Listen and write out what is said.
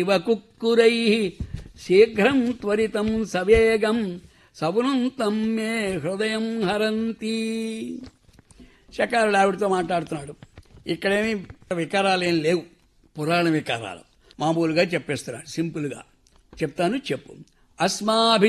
ఇవ కుక్కురై శీఘ్రం త్వరితం సవేగం సవునంతం మే హృదయం హరంతి. శకారుడు ఆవిడతో మాట్లాడుతున్నాడు. ఇక్కడేమి వికారాలేం లేవు, పురాణ వికారాలు మామూలుగా చెప్పేస్తున్నాడు. సింపుల్గా చెప్తాను, చెప్పు. అస్మాభి